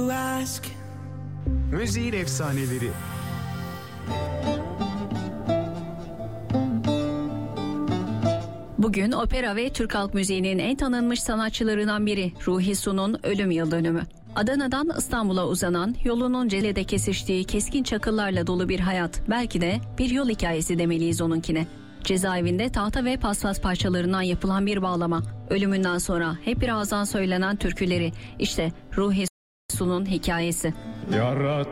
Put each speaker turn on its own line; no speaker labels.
you ask?
Müziğin efsaneleri.
Bugün opera ve Türk halk müziğinin en tanınmış sanatçılarından biri Ruhi Su'nun ölüm yıl dönümü. Adana'dan İstanbul'a uzanan, yolunun Cele'de kesiştiği keskin çakıllarla dolu bir hayat, belki de bir yol hikayesi demeliyiz onunkine. Cezaevinde tahta ve paspas parçalarından yapılan bir bağlama, ölümünden sonra hep bir ağızdan söylenen türküleri, işte Ruhi Su'nun hikayesi.
Yarat